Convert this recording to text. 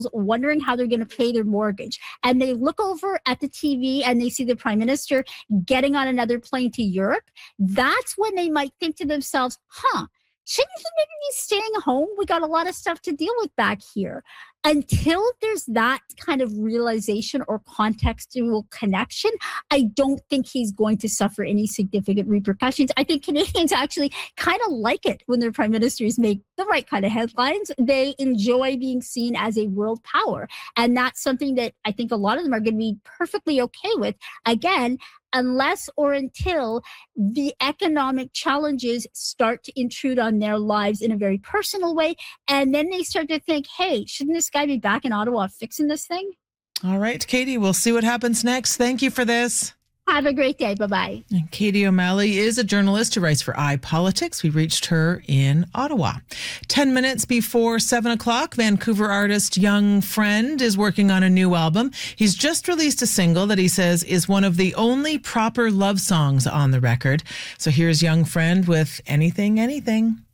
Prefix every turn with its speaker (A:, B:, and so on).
A: wondering how they're going to pay their mortgage. And they look over at the TV and they see the prime minister getting on another plane to Europe. That's when they might think to themselves, shouldn't he maybe be staying home? We got a lot of stuff to deal with back here. Until there's that kind of realization or contextual connection, I don't think he's going to suffer any significant repercussions. I think Canadians actually kind of like it when their prime ministers make the right kind of headlines. They enjoy being seen as a world power. And that's something that I think a lot of them are going to be perfectly okay with. Again, unless or until the economic challenges start to intrude on their lives in a very personal way. And then they start to think, hey, shouldn't this guy be back in Ottawa fixing this thing?
B: All right, Katie, we'll see what happens next. Thank you for this.
A: Have a great day. Bye-bye.
B: And Katie O'Malley is a journalist who writes for iPolitics. We reached her in Ottawa. 10 minutes before 7 o'clock, Vancouver artist Young Friend is working on a new album. He's just released a single that he says is one of the only proper love songs on the record. So here's Young Friend with Anything, Anything.